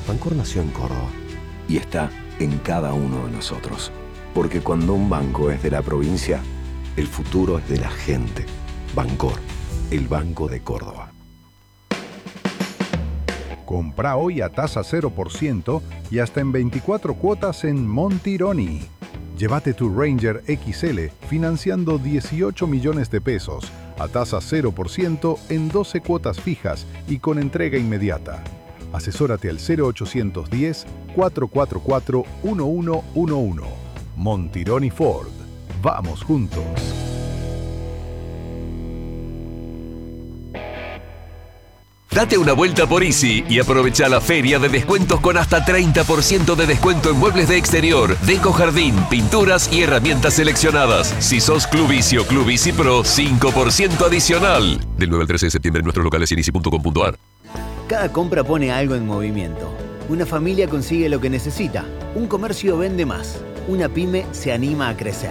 Bancor nació en Córdoba. Y está en cada uno de nosotros. Porque cuando un banco es de la provincia, el futuro es de la gente. Bancor, el Banco de Córdoba. Comprá hoy a tasa 0% y hasta en 24 cuotas en Montironi. Llévate tu Ranger XL financiando 18 millones de pesos a tasa 0% en 12 cuotas fijas y con entrega inmediata. Asesórate al 0810-444-1111. Montironi Ford. Vamos juntos. Date una vuelta por Easy y aprovecha la feria de descuentos con hasta 30% de descuento en muebles de exterior, deco jardín, pinturas y herramientas seleccionadas. Si sos Club Easy o Club Easy Pro, 5% adicional. Del 9 al 13 de septiembre en nuestros locales y en easy.com.ar. Cada compra pone algo en movimiento. Una familia consigue lo que necesita. Un comercio vende más. Una pyme se anima a crecer.